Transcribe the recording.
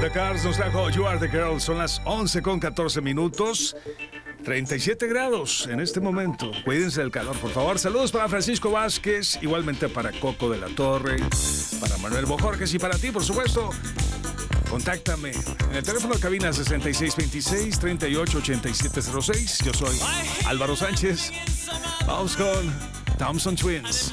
The Cars nos trajo You Are The Girl. Son las 11:14. 37 grados en este momento. Cuídense del calor, por favor. Saludos para Francisco Vázquez, igualmente para Coco de la Torre, para Manuel Bojorges y para ti, por supuesto. Contáctame en el teléfono de cabina 6626-388706. Yo soy Álvaro Sánchez. Vamos con Thompson Twins.